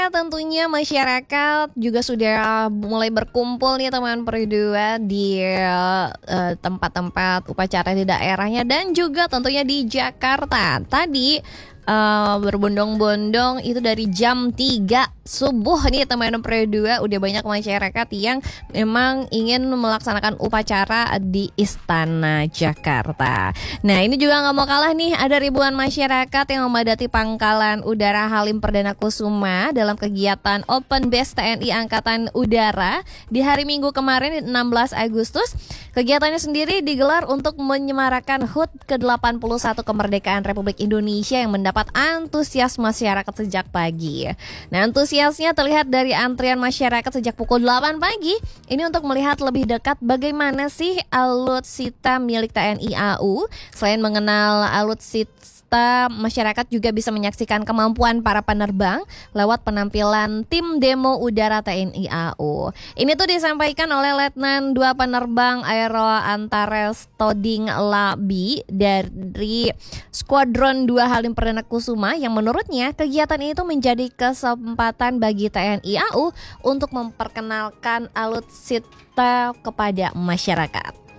Tentunya masyarakat juga sudah mulai berkumpul nih teman Peridua di tempat-tempat upacara di daerahnya dan juga tentunya di Jakarta. Tadi berbondong-bondong itu dari jam 3 subuh nih teman Peridua, udah banyak masyarakat yang memang ingin melaksanakan upacara di Istana Jakarta. Nah ini juga nggak mau kalah nih, ada ribuan masyarakat yang memadati Pangkalan Udara Halim Perdana Kusuma dalam kegiatan Open Base TNI Angkatan Udara di hari Minggu kemarin 16 Agustus. Kegiatannya sendiri digelar untuk menyemarakan HUT ke-81 kemerdekaan Republik Indonesia yang mendapat antusias masyarakat sejak pagi. Nah, antusiasnya terlihat dari antrian masyarakat sejak pukul 8 pagi. Ini untuk melihat lebih dekat bagaimana sih alutsista milik TNI AU. Selain mengenal alutsista, masyarakat juga bisa menyaksikan kemampuan para penerbang lewat penampilan tim demo udara TNI AU. Ini tuh disampaikan oleh Letnan 2 penerbang Aero Antares Toding Labi dari Skuadron 2 Halim Perdana Kusuma yang menurutnya kegiatan itu menjadi kesempatan bagi TNI AU untuk memperkenalkan alutsista kepada masyarakat.